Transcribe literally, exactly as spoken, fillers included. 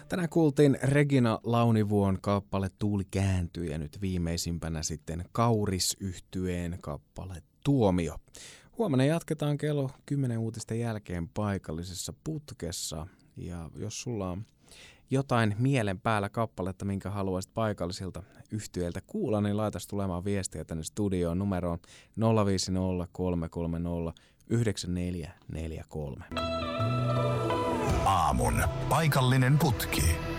Tänään kuultiin Regina Launivuon kappale Tuuli kääntyy ja nyt viimeisimpänä sitten Kauris-yhtyeen kappale Tuomio. Huomenna jatketaan kello kymmenen uutisten jälkeen paikallisessa putkessa ja jos sulla on jotain mielen päällä kappaletta, minkä haluaisit paikallisilta yhtyeiltä kuulla, niin laitas tulemaan viestiä tänne studioon numeroon nolla viisi nolla kolme kolme nolla yhdeksän neljä neljä kolme. Aamun paikallinen putki.